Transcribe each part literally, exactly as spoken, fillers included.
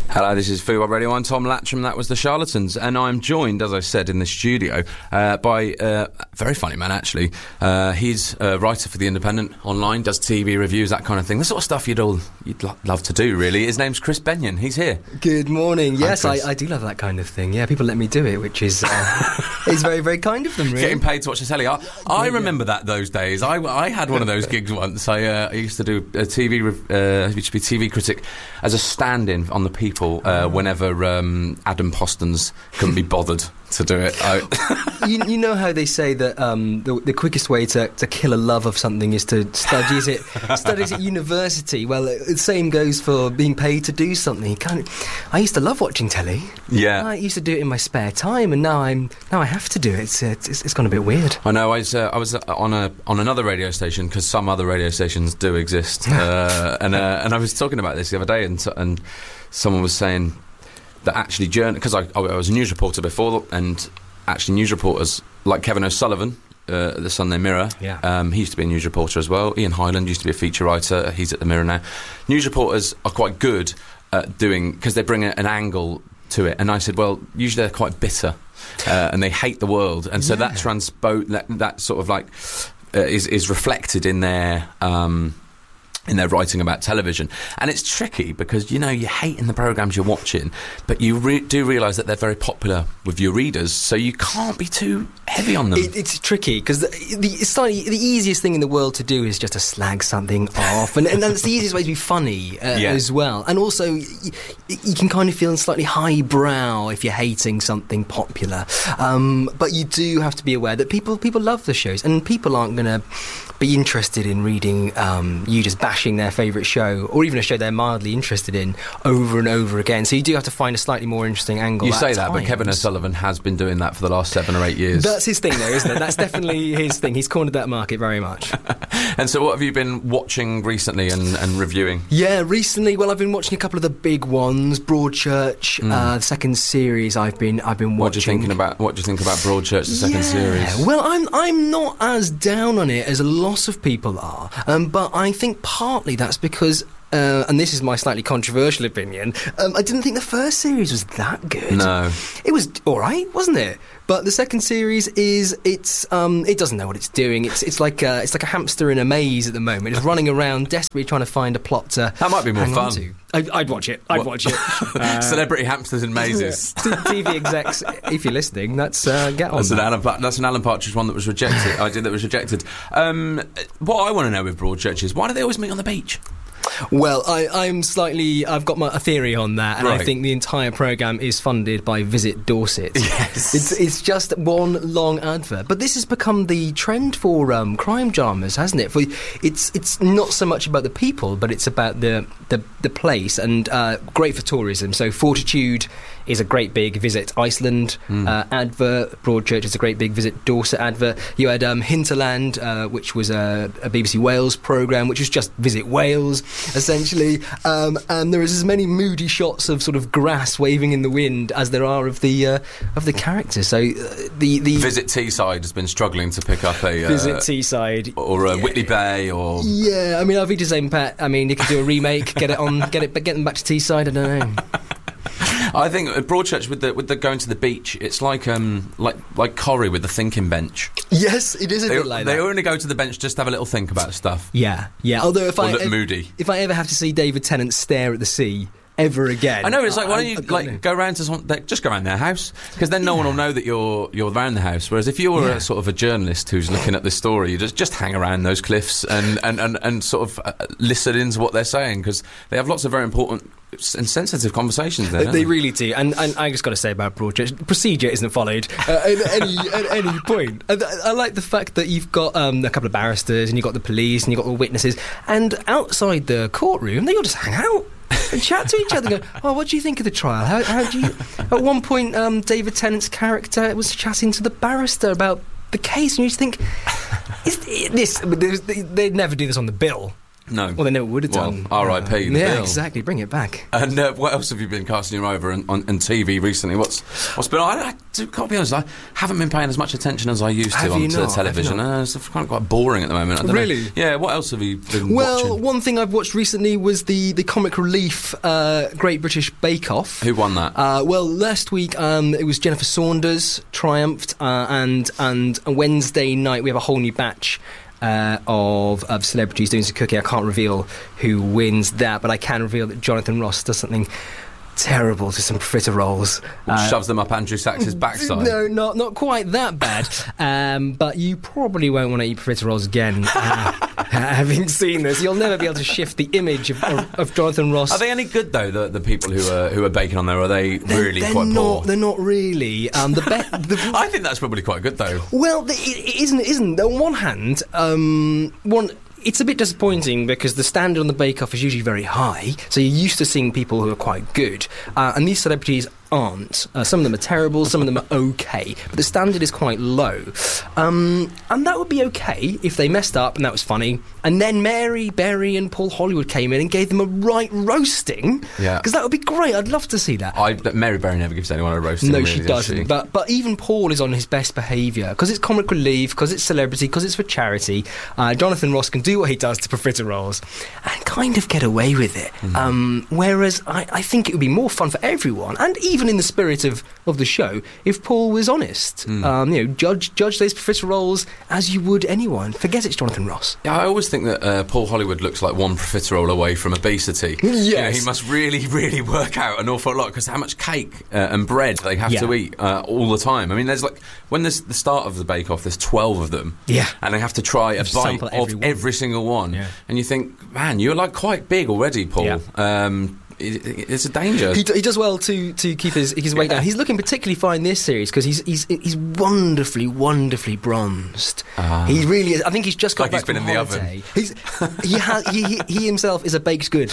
Hello, this is Food Web Radio. I'm Tom Latcham. That was The Charlatans. And I'm joined, as I said, in the studio uh, by uh, a very funny man, actually. Uh, he's a writer for The Independent online, does T V reviews, that kind of thing. The sort of stuff you'd all you'd lo- love to do, really. His name's Chris Benyon. He's here. Good morning. Yes, I, Chris. I do love that kind of thing. Yeah, people let me do it, which is uh, is very, very kind of them, really. Getting paid to watch the telly. I, I remember that those days. I, I had one of those gigs once. I, uh, I used to do a T V, rev- uh, used to be T V critic as a stand-in on the People uh, whenever um, Adam Postons couldn't be bothered to do it. I you, you know how they say that um, the, the quickest way to, to kill a love of something is to study it studies at university. Well, the same goes for being paid to do something. Kind of, I used to love watching telly. Yeah, I used to do it in my spare time, and now I'm now I have to do it. It's uh, it's, it's gone a bit weird. I know. I was uh, I was uh, on a on another radio station, because some other radio stations do exist, uh, and uh, and I was talking about this the other day, and and someone was saying that actually, because I, I was a news reporter before, and actually news reporters like Kevin O'Sullivan, uh, at the Sunday Mirror, yeah. um, he used to be a news reporter as well. Ian Hyland used to be a feature writer. He's at the Mirror now. News reporters are quite good at doing, because they bring a, an angle to it. And I said, well, usually they're quite bitter, uh, and they hate the world, and so yeah. that transpo that, that sort of like uh, is is reflected in their. Um, in their writing about television. And it's tricky because, you know, you're hating the programmes you're watching, but you re- do realise that they're very popular with your readers, so you can't be too heavy on them. It, it's tricky because the, the, it's like the easiest thing in the world to do is just to slag something off, and, and that's the easiest way to be funny uh, yeah. as well. And also, you, you can kind of feel slightly highbrow if you're hating something popular. Um, but you do have to be aware that people people love the shows, and people aren't going to be interested in reading um, you just bashing their favourite show, or even a show they're mildly interested in, over and over again. So you do have to find a slightly more interesting angle. You say at that, times. but Kevin O'Sullivan has been doing that for the last seven or eight years. That's his thing, though, isn't it? That's definitely his thing. He's cornered that market very much. And so what have you been watching recently and, and reviewing? Yeah, recently, well, I've been watching a couple of the big ones. Broadchurch, mm. uh, the second series I've been I've been watching. What do you thinking about what do you think about Broadchurch, the second yeah. series? Well, I'm I'm not as down on it as a lot of people are. Um, but I think partly that's because, uh, and this is my slightly controversial opinion, um, I didn't think the first series was that good. No. It was alright, wasn't it? But the second series is it's um, it doesn't know what it's doing. It's it's like a, it's like a hamster in a maze at the moment. It's running around desperately trying to find a plot to that might be more hang fun. On to. I, I'd watch it. I'd what? watch it. uh, Celebrity hamsters in mazes. T V execs, if you're listening, that's uh, get on. That's that. an Alan. That's an Alan Partridge one that was rejected. idea that was rejected. Um, what I want to know with Broadchurch is, why do they always meet on the beach? Well, I, I'm slightly... I've got my, a theory on that, and right. I think the entire programme is funded by Visit Dorset. Yes. It's, it's just one long advert. But this has become the trend for um, crime dramas, hasn't it? For It's it's not so much about the people, but it's about the, the, the place, and uh, great for tourism. So Fortitude is a great big Visit Iceland mm. uh, advert. Broadchurch is a great big Visit Dorset advert. You had um, Hinterland, uh, which was a, a B B C Wales programme, which was just Visit Wales, essentially. Um, and there is as many moody shots of sort of grass waving in the wind as there are of the uh, of the characters. So uh, the the Visit Teesside has been struggling to pick up a uh, Visit Teesside or uh, yeah. Whitley Bay or yeah. I mean, I'll be the same, Pat. I mean, you could do a remake, get it on, get it, get them back to Teesside. I don't know. I think Broadchurch with the with the going to the beach, it's like um like like Corrie with the thinking bench. Yes, it is a they, bit like they that. They only go to the bench just to have a little think about stuff. Yeah, yeah. Although if or I look if, moody, if I ever have to see David Tennant stare at the sea ever again, I know it's like why don't you I, I like know. go around to someone, just go around their house, because then no yeah. one will know that you're you're around the house. Whereas if you were yeah. a, sort of a journalist who's looking at the story, you just just hang around those cliffs and and and, and sort of uh, listen into what they're saying, because they have lots of very important and sensitive conversations there. They, they really do, and, and I just got to say about Broadchurch, procedure isn't followed uh, at any at any point. And I like the fact that you've got um, a couple of barristers, and you've got the police, and you've got all the witnesses, and outside the courtroom they all just hang out and chat to each other. Go, oh, what do you think of the trial? How, how do you? At one point, um, David Tennant's character was chatting to the barrister about the case, and you just think, is this? They'd never do this on the bill. No. Well, they never would have Well, done. R I P Uh, the yeah, bill. exactly. Bring it back. And uh, what else have you been casting your over on, on, on T V recently? What's what's been? I, I can't be honest. I haven't been paying as much attention as I used to Have on you to not? television. Have you Uh, it's kind of quite boring at the moment. I don't Really? Know. Yeah. What else have you been Well, watching? one thing I've watched recently was the, the Comic Relief uh, Great British Bake Off. Who won that? Uh, well, last week um, it was Jennifer Saunders triumphed, uh, and and on Wednesday night we have a whole new batch uh, of of celebrities doing some cooking. I can't reveal who wins that, but I can reveal that Jonathan Ross does something terrible to some profiteroles. Uh, Shoves them up Andrew Sachs's backside. No, not not quite that bad. Um, but you probably won't want to eat profiteroles again. Uh, having seen this, you'll never be able to shift the image of, of, of Jonathan Ross. Are they any good though? The the people who are who are baking on there, are they They're- really they're quite not, poor? They're not really. Um, the, be- the I think that's probably quite good though. Well, it, it isn't. It isn't. On one hand, um, one. It's a bit disappointing because the standard on the Bake Off is usually very high, so you're used to seeing people who are quite good, uh, and these celebrities aren't. Uh, some of them are terrible, some of them are okay, but the standard is quite low. Um, and that would be okay if they messed up and that was funny, and then Mary Berry and Paul Hollywood came in and gave them a right roasting, Yeah. because that would be great. I'd love to see that. I, Mary Berry never gives anyone a roasting. No, really, she does doesn't. she? But but even Paul is on his best behaviour because it's comic relief, because it's celebrity, because it's for charity. Uh, Jonathan Ross can do what he does to profiteroles and kind of get away with it. Mm. Um, whereas I, I think it would be more fun for everyone, and even in the spirit of, of the show, if Paul was honest. Mm. Um, you know, judge judge those profiteroles as you would anyone. Forget it's Jonathan Ross. Yeah, I always think that uh, Paul Hollywood looks like one profiterole away from obesity. Yes. You know, he must really, really work out an awful lot because how much cake uh, and bread they have Yeah. to eat uh, all the time. I mean, there's like, when there's the start of the Bake Off, there's twelve of them. Yeah. And they have to try a bite Sample of every every, one. single one. Yeah. And you think, man, you're like quite big already, Paul. Yeah. Um, it, it, it's a danger. He, d- he does well to, to keep his his weight down. He's looking particularly fine this series because he's he's he's wonderfully wonderfully bronzed. Ah. He really is. I think he's just got Like back he's been from in the holiday. oven. He's he, ha- he he he himself is a baked good.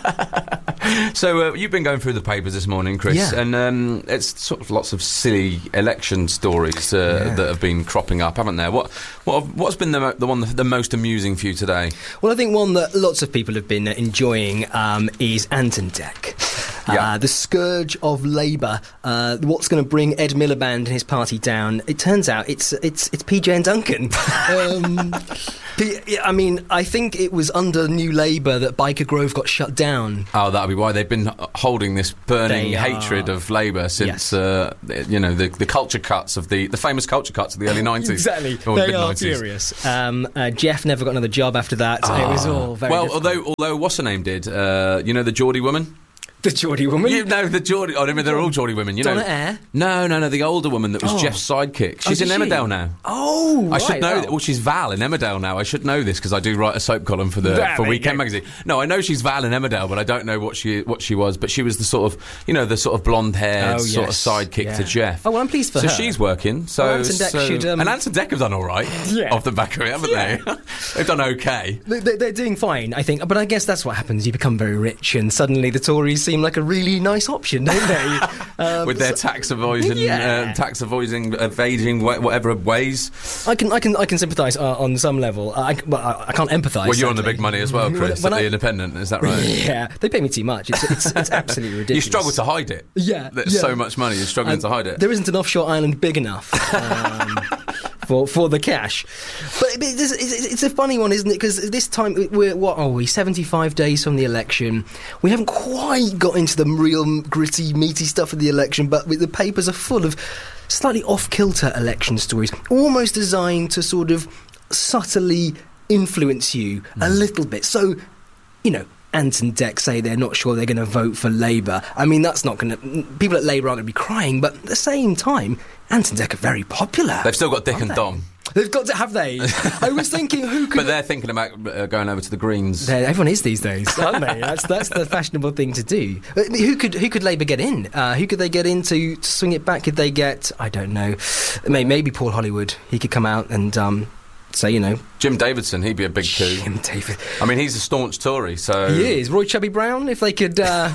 So uh, you've been going through the papers this morning, Chris, Yeah. and um, it's sort of lots of silly election stories uh, Yeah. that have been cropping up, haven't there? What what have- what's been the mo- the one the most amusing for you today? Well, I think one that lots of people have been enjoying um, is Anton Deck. Yeah. Uh, the scourge of Labour. Uh, what's going to bring Ed Miliband and his party down? It turns out it's it's it's P J and Duncan. um, P- yeah, I mean, I think it was under New Labour that Biker Grove got shut down. Oh, that'll be why they've been h- holding this burning They hatred are. of Labour since Yes. uh, you know the, the culture cuts of the the famous culture cuts of the early nineties. Exactly, or they mid are nineties. furious. Um, uh, Jeff never got another job after that. It was all very well, difficult. although although what's her name did, uh, you know the Geordie woman. the Geordie woman. You know the Geordie. Oh, I mean they're all Geordie women. You Donna know. Eyre? No, no, no. The older woman that was Oh. Jeff's sidekick. She's Oh, in is she? Emmerdale now. Oh, I should right, know. oh. That, well, she's Val in Emmerdale now. I should know this because I do write a soap column for the There for we Weekend go. Magazine. No, I know she's Val in Emmerdale, but I don't know what she what she was. But she was the sort of you know the sort of blonde haired Oh, sort yes. of sidekick Yeah. to Jeff. Oh, well, I'm pleased for so her. she's working. So, Oh, Anton Deck so- should, um, and Anton Deck have done all right Yeah. off the back of it, haven't they? They've done okay. They- they- They're doing fine, I think. But I guess that's what happens. You become very rich, and suddenly the Tories seem like a really nice option, don't they? Um, With their so- tax avoiding, Yeah. uh, tax avoiding, evading, wha- whatever ways. I can, I can, I can sympathise uh, on some level. Uh, I, well, I, I can't empathise. Well, you're on the sadly. big money as well, Chris, When at I- the Independent. Is that right? Yeah, they pay me too much. It's, it's, it's absolutely ridiculous. You struggle to hide it. Yeah, There's yeah. so much money. You're struggling And to hide it. There isn't an offshore island big enough um, for for the cash. But it- it's, it's, it's a funny one, isn't it? Because this time we're what are we? seventy-five days from the election. We haven't quite got into the real gritty, meaty stuff of the election, but the papers are full of slightly off-kilter election stories, almost designed to sort of subtly influence you a little bit. So, you know. Anton Deck say they're not sure they're going to vote for Labour. I mean, that's not going to... People at Labour aren't going to be crying, but at the same time, Anton Deck are very popular. They've still got Dick aren't and they? Dom. They've got to have they. I was thinking who could... But they're thinking about uh, going over to the Greens. They're- everyone is these days, aren't they? That's that's the fashionable thing to do. But who could who could Labour get in? Uh, who could they get in to, to swing it back? Could they get... I don't know. Maybe, maybe Paul Hollywood. He could come out and... Um, say, you know... Jim Davidson, he'd be a big coup. Jim David. I mean, he's a staunch Tory, so... He is. Roy Chubby Brown, if they could... Uh,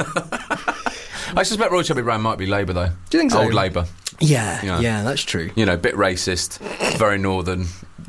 I suspect Roy Chubby Brown might be Labour, though. Do you think so? Old Labour. yeah, Yeah. yeah, that's true. You know, bit racist, very northern,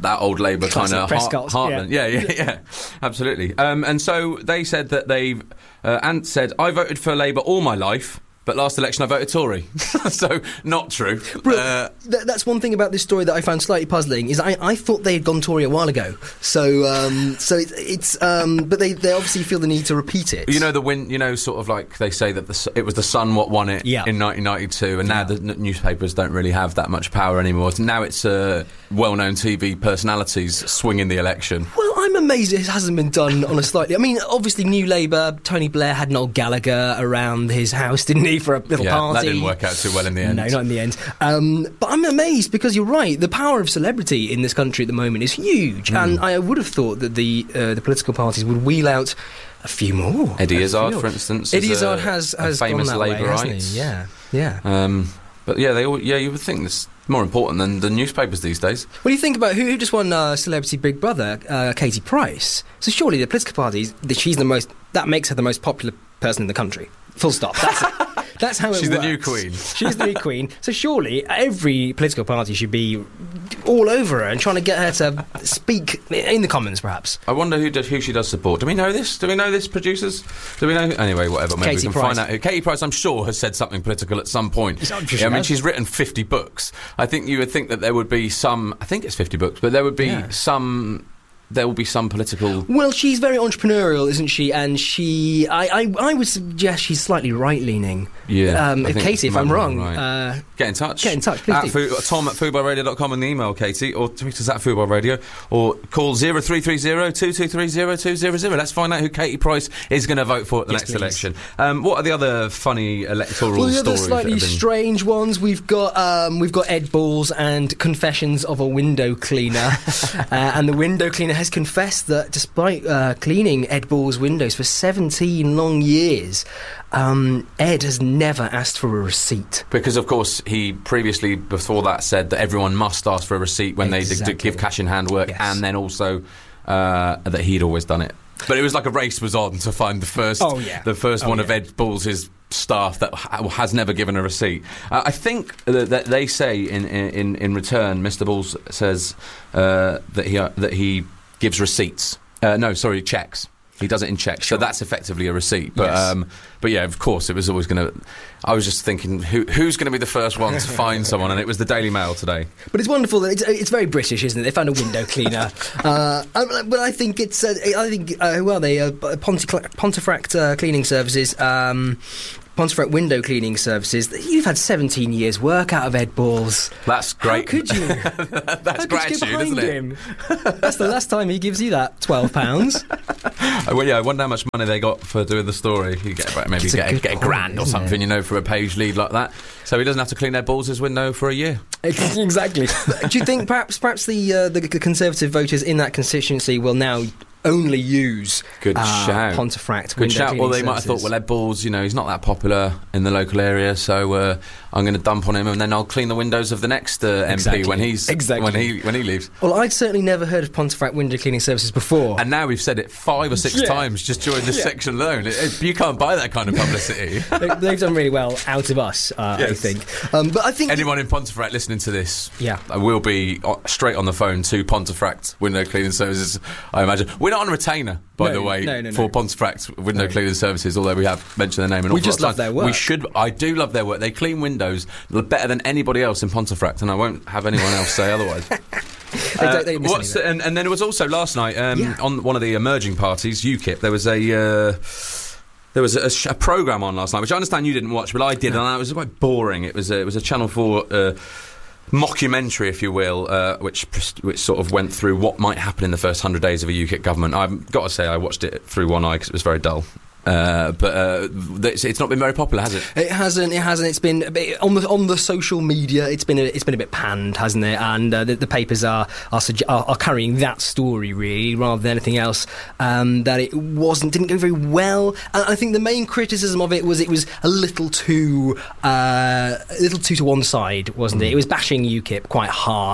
that old Labour kind of heart, heartland. Yeah, yeah, yeah, yeah. Absolutely. Um, and so they said that they've... Uh, Ant said, I voted for Labour all my life, but last election I voted Tory. So, not true. Uh, th- that's one thing about this story that I found slightly puzzling, is I, I thought they had gone Tory a while ago. So, um, so it, it's... Um, but they, they obviously feel the need to repeat it. You know, the win, you know, sort of like they say that the, it was the Sun what won it yeah. in nineteen ninety-two, and now yeah. the n- newspapers don't really have that much power anymore. Now it's uh, well-known T V personalities swinging the election. Well, I'm amazed it hasn't been done on a slightly... I mean, obviously, New Labour, Tony Blair had Noel Gallagher around his house, didn't he, for a little yeah, party. That didn't work out too well in the end. No, not in the end. Um, but I'm amazed because you're right. The power of celebrity in this country at the moment is huge, mm. and I would have thought that the uh, the political parties would wheel out a few more. Eddie Izzard, for instance, Eddie is Izzard a, has a has famous gone that way, Labourite. hasn't he? Yeah, yeah. Um, but yeah, they all, yeah, you would think this more important than the newspapers these days. What do you think about who, who just won uh, Celebrity Big Brother? Uh, Katie Price. So surely the political parties, that she's the most. That makes her the most popular person in the country. Full stop. That's it. That's how it She's works. the new queen. She's the new queen. So surely every political party should be all over her and trying to get her to speak in the Commons, perhaps. I wonder who does, who she does support. Do we know this? Do we know this, producers? Do we know? Anyway, whatever. Maybe Katie we can Price. find out. Katie Price, I'm sure, has said something political at some point. Sure Yeah, I mean, has. she's written fifty books. I think you would think that there would be some. I think it's fifty books, but there would be Yeah. some. There will be some political... Well, she's very entrepreneurial, isn't she? And she... I, I, I would suggest she's slightly right-leaning. Yeah. Um, I think Katie, if you I'm might be wrong... right. Uh, Get in touch. Get in touch, please At do. food, Tom at foodbar radio dot com on the email, Katie, or tweet us at Foodbar Radio, or call zero three three zero, two two three, zero two zero zero. Let's find out who Katie Price is going to vote for at the Yes, next please. election. Um, what are the other funny electoral Well, the other stories? slightly that have been... strange ones, we've got um, we've got Ed Balls and Confessions of a Window Cleaner. uh, and the window cleaner has confessed that despite uh, cleaning Ed Balls' windows for seventeen long years, um, Ed has never asked for a receipt. Because, of course, he previously, before that, said that everyone must ask for a receipt when Exactly. they d- give cash-in-hand work, Yes. and then also uh, that he'd always done it. But it was like a race was on to find the first, Oh, yeah. the first Oh, one of yeah. Ed Balls' staff that ha- has never given a receipt. Uh, I think that, that they say in, in in return, Mister Balls says uh, that he uh, that he gives receipts. Uh, no, sorry, checks. He does it in checks, Sure. so that's effectively a receipt. But Yes. um, but yeah, of course, it was always going to. I was just thinking, who who's going to be the first one to find someone, and it was the Daily Mail today. But it's wonderful that it's, it's very British, isn't it? They found a window cleaner. uh, I- but I think it's, uh, I think, uh, well, they, uh, Pontic- Pontefract uh, Cleaning Services, um, Pontefract Window Cleaning Services, you've had seventeen years' work out of Ed Balls. That's great. How could you? That's How could you gratitude, get behind isn't it? him? That's the last time he gives you that twelve pounds. Uh, well, yeah, I wonder how much money they got for doing the story. You get about- maybe It's a get a, good get a point, grand or isn't something, it? you know, for a page lead like that. So he doesn't have to clean their balls' window for a year. Exactly. Do you think perhaps perhaps the, uh, the the Conservative voters in that constituency will now only use Good uh, shout. Pontefract Good window shout. cleaning Well, they might have thought, services? well, Ed Balls, you know, he's not that popular in the local area, so uh, I'm going to dump on him, and then I'll clean the windows of the next uh, M P Exactly. when he's Exactly. when he when he leaves. Well, I'd certainly never heard of Pontefract Window Cleaning Services before. And now we've said it five or six Yeah. times just during this Yeah. section alone. It, it, you can't buy that kind of publicity. they, they've done really well out of us, uh, I Yes. think. Um, but I think Anyone in Pontefract listening to this, Yeah. I will be uh, straight on the phone to Pontefract Window Cleaning Services, I imagine. We're not on retainer, by No, the way, no, no, for no. Pontefract Window No. Cleaning Services, although we have mentioned their name an We awful just lot love of their times. work. We should. I do love their work. They clean windows better than anybody else in Pontefract, and I won't have anyone else say otherwise. they Uh, don't, they miss what's anything. and, and then it was also last night um, Yeah. on one of the emerging parties, UKIP. There was a uh, there was a, sh- a program on last night, which I understand you didn't watch, but I did, No. and it was quite boring. It was a, it was a Channel Four uh, mockumentary, if you will, uh, which which sort of went through what might happen in the first hundred days of a UKIP government. I've got to say, I watched it through one eye because it was very dull. Uh, but uh, it's, it's not been very popular, has it? It hasn't. It hasn't. It's been a bit, on the on the social media. It's been a, it's been a bit panned, hasn't it? And uh, the, the papers are are, sugge- are are carrying that story really rather than anything else. Um, that it wasn't didn't go very well. And I think the main criticism of it was it was a little too uh, a little too to one side, wasn't it? It was bashing UKIP quite hard,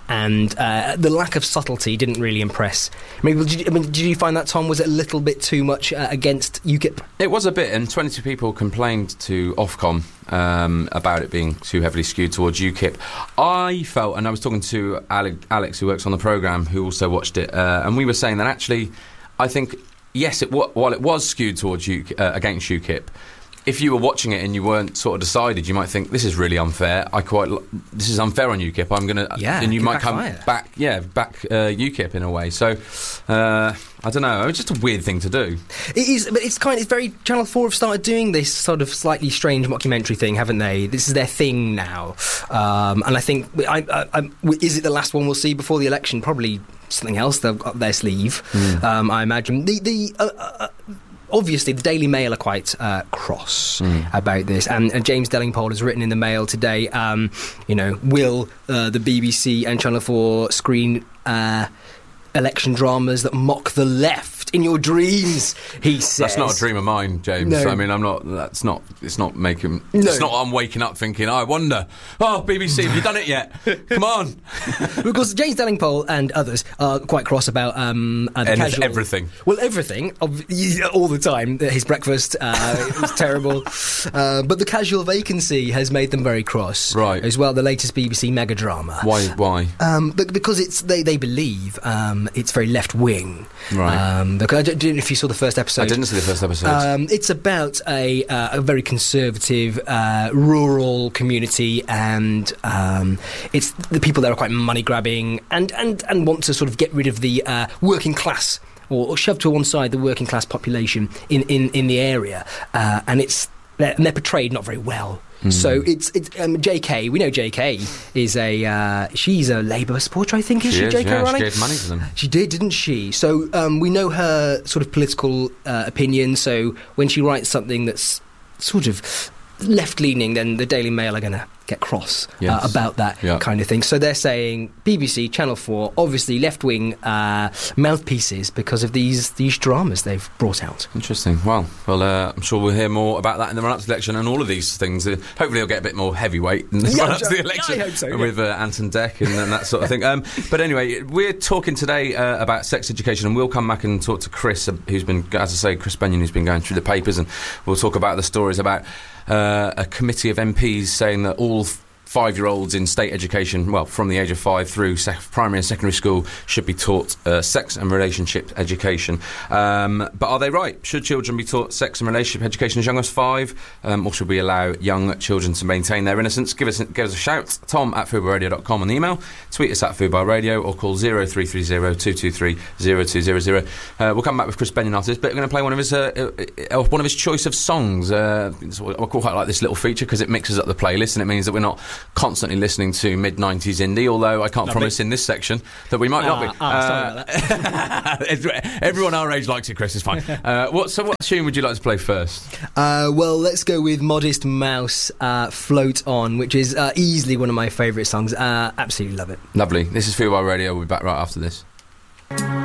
and uh, the lack of subtlety didn't really impress. I mean, did you, I mean, did you find that, Tom, was it a little bit too much uh, against UKIP? It was a bit, and twenty-two people complained to Ofcom um, about it being too heavily skewed towards UKIP. I felt, and I was talking to Alex, who works on the programme, who also watched it, uh, and we were saying that actually, I think, yes, it w- while it was skewed towards U K, uh, against UKIP, if you were watching it and you weren't sort of decided, you might think, this is really unfair. I quite l- this is unfair on UKIP. I'm gonna yeah, and you might backfire. come back, yeah, back uh, UKIP in a way. So uh, I don't know. It's just a weird thing to do. It is, but it's kind of it's very. Channel four have started doing this sort of slightly strange mockumentary thing, haven't they? This is their thing now, um, and I think I, I, I, is it the last one we'll see before the election? Probably something else they've got up their sleeve. Mm. Um, I imagine the the. Uh, uh, Obviously, the Daily Mail are quite uh, cross mm. about this, and, and James Delingpole has written in the Mail today, um, you know, will uh, the B B C and Channel four screen uh, election dramas that mock the left in your dreams, he says. That's not a dream of mine, James. No. I mean, I'm not, that's not, it's not making, no. it's not I'm waking up thinking, I wonder, oh, B B C, have you done it yet? Come on. Because James Delingpole and others are quite cross about um, uh, the and casual... everything. Well, everything, all the time. His breakfast uh, was terrible. Uh, but the casual vacancy has made them very cross. Right. As well, the latest B B C mega drama. Why? Why? Um, but because it's they, they believe um, it's very left-wing. Right. Um, because I don't know if you saw the first episode. I didn't see the first episode. Um, it's about a, uh, a very conservative uh, rural community, and um, it's the people there are quite money grabbing and, and, and want to sort of get rid of the uh, working class, or, or shove to one side the working class population in, in, in the area, uh, and it's they're, and they're portrayed not very well. Mm. So it's it's um, J K. We know J K is a uh, she's a Labour supporter, I think. Is she, she is, J K yeah, Rowling? She gave money to them. She did, didn't she? So um, we know her sort of political uh, opinion. So when she writes something that's sort of left-leaning, then the Daily Mail are going to get cross yes. uh, about that yeah. kind of thing. So they're saying B B C, Channel four, obviously left-wing uh, mouthpieces because of these these dramas they've brought out. Interesting. Well, well, uh, I'm sure we'll hear more about that in the run-up to the election and all of these things. Uh, hopefully it'll get a bit more heavyweight in the Yeah, run-up to the election yeah, I hope so, yeah. with uh, Anton Deck and, and that sort of thing. Um, but anyway, we're talking today uh, about sex education, and we'll come back and talk to Chris, uh, who's been, as I say, Chris Benyon, who's been going through the papers, and we'll talk about the stories about Uh, a committee of M Ps saying that all f- five-year-olds in state education, well, from the age of five through sec- primary and secondary school, should be taught uh, sex and relationship education. Um, but are they right? Should children be taught sex and relationship education as young as five? Um, or should we allow young children to maintain their innocence? Give us, give us a shout. Tom at foodbar radio dot com on the email. Tweet us at foodbar radio or call zero three three zero two two three zero two zero zero. Uh, we'll come back with Chris Benyon after this, but we're going to play one of his uh, uh, one of his choice of songs. Uh, I quite like this little feature because it mixes up the playlist, and it means that we're not constantly listening to mid nineties indie, although I can't Lovely. promise in this section that we might Ah, not be. ah, sorry about that. Everyone our age likes it, Chris, it's fine. Uh, what, so what tune would you like to play first? Uh, well, let's go with Modest Mouse, uh, Float On, which is uh, easily one of my favourite songs. Uh, absolutely love it. Lovely. This is Feel By Radio. We'll be back right after this.